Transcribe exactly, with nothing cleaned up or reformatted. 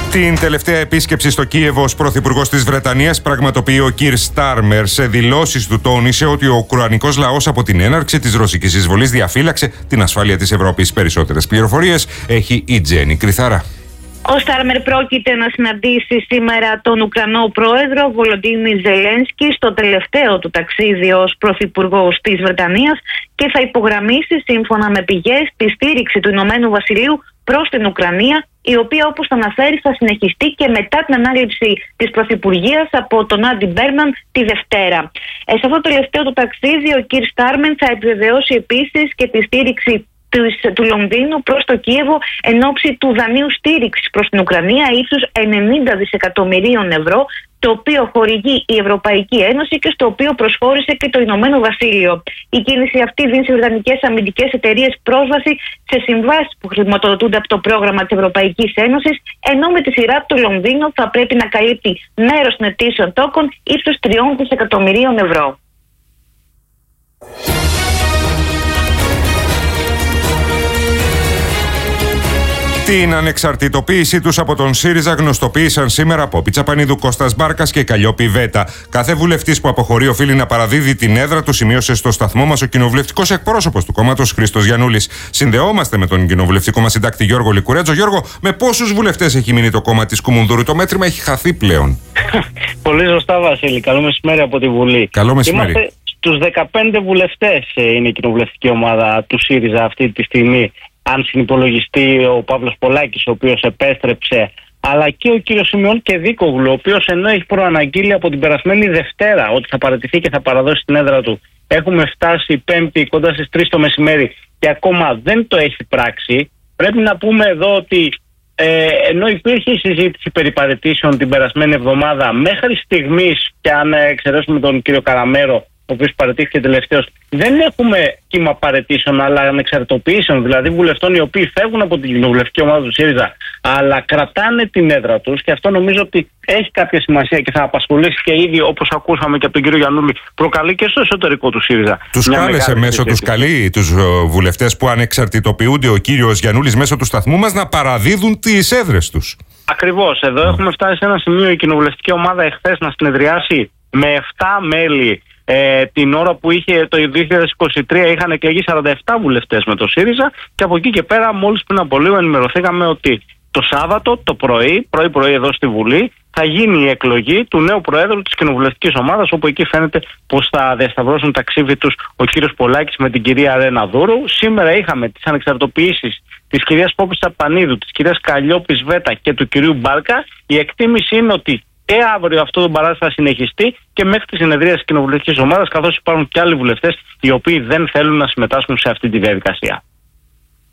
Την τελευταία επίσκεψη στο Κίεβο ως πρωθυπουργός της Βρετανίας πραγματοποιεί ο Κιρ Στάρμερ. Σε δηλώσεις του τόνισε ότι ο ουκρανικός λαός από την έναρξη της ρωσικής εισβολής διαφύλαξε την ασφάλεια της Ευρώπης. Περισσότερες πληροφορίες έχει η Τζέννη Κρυθαρά. Ο Στάρμερ πρόκειται να συναντήσει σήμερα τον Ουκρανό πρόεδρο Βολοντίμιρ Ζελένσκι στο τελευταίο του ταξίδι ως πρωθυπουργός της Βρετανίας και θα υπογραμμίσει, σύμφωνα με πηγές, τη στήριξη του Ηνωμένου Βασιλείου προς την Ουκρανία, η οποία, όπως το αναφέρει, θα συνεχιστεί και μετά την ανάληψη της πρωθυπουργίας από τον Άντι Μπέρναν τη Δευτέρα. Ε, σε αυτό το τελευταίο του ταξίδι, ο Κιρ Στάρμερ θα επιβεβαιώσει επίσης και τη στήριξη του Λονδίνου προς το Κίεβο εν ώψη του δανείου στήριξης προς την Ουκρανία ύψους ενενήντα δισεκατομμυρίων ευρώ, το οποίο χορηγεί η Ευρωπαϊκή Ένωση και στο οποίο προσχώρησε και το Ηνωμένο Βασίλειο. Η κίνηση αυτή δίνει στις βρετανικές αμυντικές εταιρείες πρόσβαση σε συμβάσεις που χρηματοδοτούνται από το πρόγραμμα της Ευρωπαϊκής Ένωσης, ενώ με τη σειρά του το Λονδίνο θα πρέπει να καλύπτει μέρος των αιτήσεων τόκων ύψους τριών δισεκατομμυρίων ευρώ. Την ανεξαρτητοποίησή τους από τον ΣΥΡΙΖΑ γνωστοποίησαν σήμερα Πόπη Τσαπανίδου, Κώστας Μπάρκας και Καλλιόπη Βέτα. Κάθε βουλευτής που αποχωρεί οφείλει να παραδίδει την έδρα του, σημείωσε στο σταθμό μας ο κοινοβουλευτικός εκπρόσωπος του κόμματος Χρήστος Γιαννούλης. Συνδεόμαστε με τον κοινοβουλευτικό μας συντάκτη Γιώργο Λικουρέτζο. Γιώργο, με πόσους βουλευτές έχει μείνει το κόμμα της Κουμουνδούρου? Το μέτρημα έχει χαθεί πλέον. Πολύ σωστά, Βασίλη. Καλό μεσημέρι από τη Βουλή. Καλό μεσημέρι. Είμαστε στους δεκαπέντε βουλευτές, είναι η κοινοβουλευτική ομάδα του ΣΥΡΙΖΑ αυτή τη στιγμή. Αν συνυπολογιστεί ο Παύλος Πολάκης, ο οποίος επέστρεψε, αλλά και ο κύριος Σιμεών Κεδίκογλου, ο οποίος ενώ έχει προαναγγείλει από την περασμένη Δευτέρα ότι θα παραιτηθεί και θα παραδώσει την έδρα του, έχουμε φτάσει Πέμπτη κοντά στις τρεις το μεσημέρι και ακόμα δεν το έχει πράξει. Πρέπει να πούμε εδώ ότι ε, ενώ υπήρχε συζήτηση περί παραιτήσεων την περασμένη εβδομάδα, μέχρι στιγμής, και αν εξαιρέσουμε τον κύριο Καραμέρο, ο οποίος παραιτήθηκε τελευταίος, δεν έχουμε κύμα παραιτήσεων αλλά ανεξαρτητοποιήσεων, δηλαδή βουλευτών οι οποίοι φεύγουν από την κοινοβουλευτική ομάδα του ΣΥΡΙΖΑ αλλά κρατάνε την έδρα τους, και αυτό νομίζω ότι έχει κάποια σημασία και θα απασχολήσει και ήδη, όπως ακούσαμε και από τον κύριο Γιαννούλη, προκαλεί και στο εσωτερικό του ΣΥΡΙΖΑ. Τους κάλεσε μέσω, τους καλεί τους βουλευτές που ανεξαρτητοποιούνται ο κύριος Γιαννούλης μέσω του σταθμού μας να παραδίδουν τις έδρες τους. Ακριβώς. Εδώ mm. έχουμε φτάσει σε ένα σημείο η κοινοβουλευτική ομάδα εχθές να συνεδριάσει με επτά μέλη. Ε, την ώρα που είχε το δύο χιλιάδες είκοσι τρία είχαν εκλεγεί σαράντα επτά βουλευτές με το ΣΥΡΙΖΑ, και από εκεί και πέρα μόλις πριν από λίγο ενημερωθήκαμε ότι το Σάββατο το πρωί, πρωί-πρωί εδώ στη Βουλή, θα γίνει η εκλογή του νέου Προέδρου της κοινοβουλευτικής ομάδας, όπου εκεί φαίνεται πως θα διασταυρώσουν ταξίδι τους ο κύριος Πολάκης με την κυρία Ρένα Δούρου. Σήμερα είχαμε τις ανεξαρτητοποιήσεις της κυρίας Πόπης Τσαπανίδου, της κυρίας Καλλιόπης Βέτα και του κυρίου Μπάρκα. Η εκτίμηση είναι ότι και αύριο αυτό το μπαράζ θα συνεχιστεί και μέχρι τη συνεδρία της κοινοβουλευτικής ομάδας, καθώς υπάρχουν και άλλοι βουλευτές οι οποίοι δεν θέλουν να συμμετάσχουν σε αυτή τη διαδικασία.